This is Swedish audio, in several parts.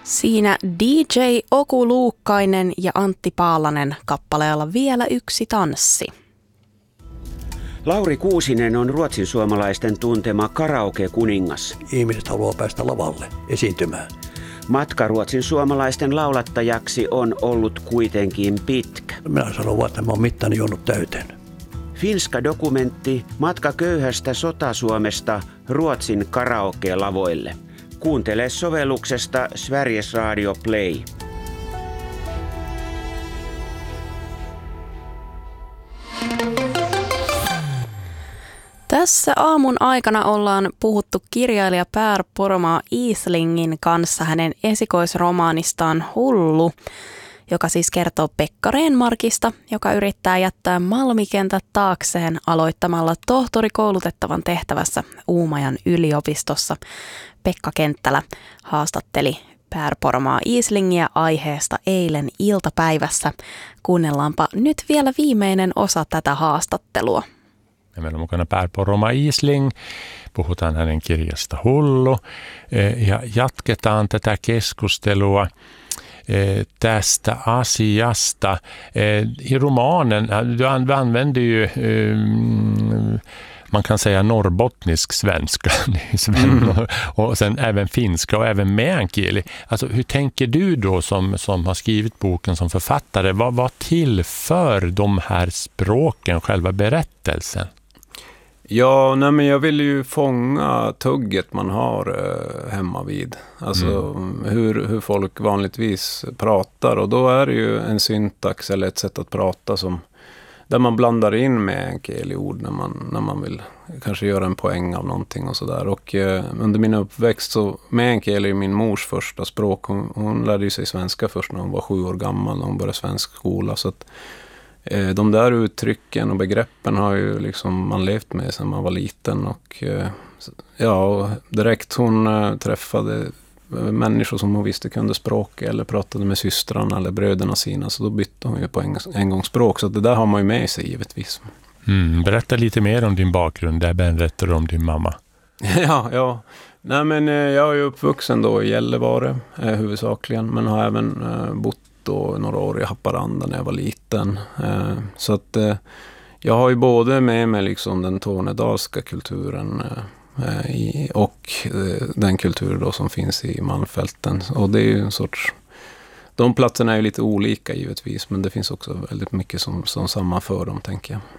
Siinä DJ Oku Luukkainen ja Antti Paalanen kappaleella Vielä yksi tanssi. Lauri Kuusinen on ruotsinsuomalaisten tuntema karaoke-kuningas. Ihmiset haluaa päästä lavalle esiintymään. Matka ruotsinsuomalaisten laulattajaksi on ollut kuitenkin pitkä. Minä sanon vaan, että mä oon mittani juonut täyteen. Finska-dokumentti Matka köyhästä Sota-Suomesta Ruotsin karaoke-lavoille. Kuuntele sovelluksesta Sveriges Radio Play. Tässä aamun aikana ollaan puhuttu kirjailija Per Poromaa Islingin kanssa hänen esikoisromaanistaan Hullu, joka siis kertoo Pekka Renmarkista, joka yrittää jättää Malmikentät taakseen aloittamalla tohtorikoulutettavan tehtävässä Uumajan yliopistossa. Pekka Kenttälä haastatteli Per Poromaa Islingiä aiheesta eilen iltapäivässä. Kuunnellaanpa nyt vielä viimeinen osa tätä haastattelua. Ja meillä on mukana Per Poromaa Isling. Puhutaan hänen kirjasta Hullu ja jatketaan tätä keskustelua tästä asiasta. I romanen, du använder ju man kan säga norrbottnisk svenska och sen även finska och även meänkieli. Alltså, hur tänker du då som har skrivit boken som författare? Vad tillför de här språken själva berättelsen? Ja, nej, men jag vill ju fånga tugget man har hemma vid. Alltså hur folk vanligtvis pratar. Och då är det ju en syntax eller ett sätt att prata som där man blandar in meänkieli ord när man vill kanske göra en poäng av någonting och sådär. Och under min uppväxt så meänkieli är min mors första språk. Hon lärde ju sig svenska först när hon var 7 år gammal, när hon började svensk skola. Så att de där uttrycken och begreppen har ju liksom man levt med sedan man var liten. Och ja, direkt hon träffade människor som hon visste kunde språk eller pratade med systrarna eller bröderna sina, så då bytte hon ju på en gång språk, så det där har man ju med sig givetvis. Berätta lite mer om din bakgrund, där berättar du om din mamma. Ja. Nej, men jag är ju uppvuxen då i Gällivare huvudsakligen, men har även bott då några år i Haparanda när jag var liten. Så att jag har ju både med mig liksom den tornedalska kulturen och den kultur då som finns i Malmfälten. Och det är ju en sorts... De platserna är ju lite olika givetvis, men det finns också väldigt mycket som sammanför dem, tänker jag.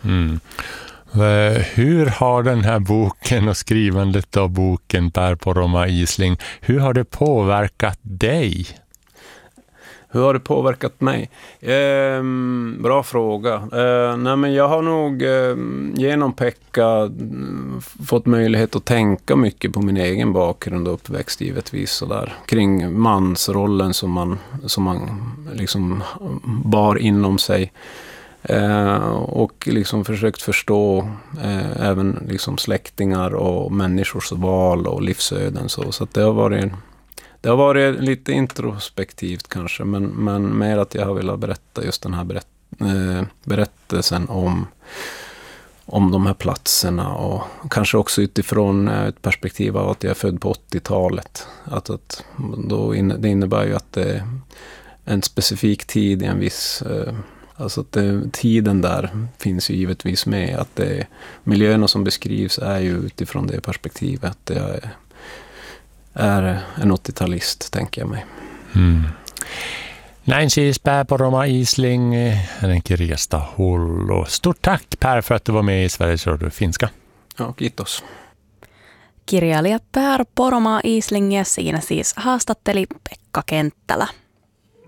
Hur har den här boken och skrivandet av boken Per Poromaa Isling, hur har det påverkat dig? Hur har det påverkat mig? Bra fråga. Nej, men jag har nog genom Pekka fått möjlighet att tänka mycket på min egen bakgrund och uppväxt givetvis sådär. Kring mansrollen som man liksom bar inom sig. Och liksom försökt förstå även liksom släktingar och människors val och livsöden. Så att det har varit lite introspektivt kanske, men mer att jag har velat berätta just den här berättelsen om de här platserna, och kanske också utifrån ett perspektiv av att jag är född på 80-talet. Att då det innebär ju att det är en specifik tid i en viss... Alltså att tiden där finns ju givetvis med. Att miljöerna som beskrivs är ju utifrån det perspektivet att det är en 80-talist, tänker jag mig. Näin siis Per Poromaa Isling, hänen kirjasta Hullu. Stort tack Per för att du var med i Sveriges Radio Finska. Ja, kiitos. Kirjailija Per Poromaa Islingiä siinä siis haastatteli Pekka Kenttälä.